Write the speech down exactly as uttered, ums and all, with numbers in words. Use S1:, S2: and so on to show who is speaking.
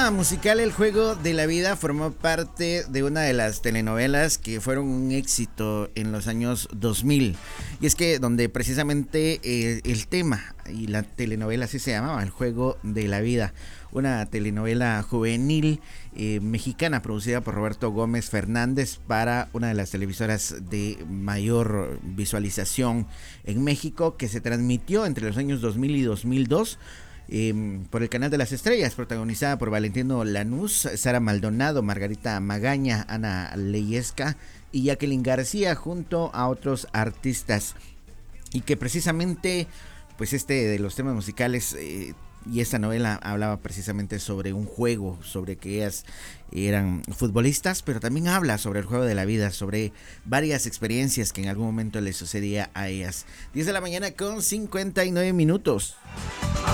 S1: tema musical El Juego de la Vida formó parte de una de las telenovelas que fueron un éxito en los años dos mil. Y es que donde precisamente eh, el tema y la telenovela así se llamaba, El Juego de la Vida. Una telenovela juvenil eh, mexicana producida por Roberto Gómez Fernández para una de las televisoras de mayor visualización en México, que se transmitió entre los años dos mil y dos mil dos. Eh, por el Canal de las Estrellas, protagonizada por Valentino Lanús, Sara Maldonado, Margarita Magaña, Ana Leyesca y Jacqueline García, junto a otros artistas. Y que precisamente, pues este de los temas musicales eh, y esta novela hablaba precisamente sobre un juego, sobre que ellas eran futbolistas, pero también habla sobre el juego de la vida, sobre varias experiencias que en algún momento les sucedía a ellas. diez de la mañana con cincuenta y nueve minutos.